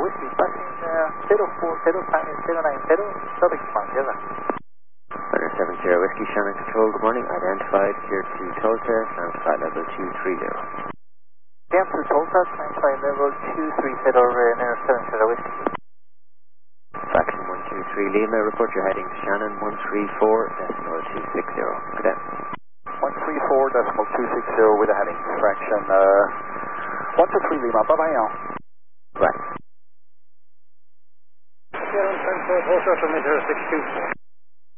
Whiskey, passing 04059090, Southern Command, yes sir. Runner 70 Whiskey, Shannon Control, good morning. Identified, here to Tulsa, sound flight level 230. Down to Tulsa, sound flight level 230, Runner 70 Whiskey. Faction 123 Lima, report your heading to Shannon 134.260. Good day. 134.260 with a heading. Fraction 123 Lima, bye-bye now. Right. Sierra 10 Tulsa, 624.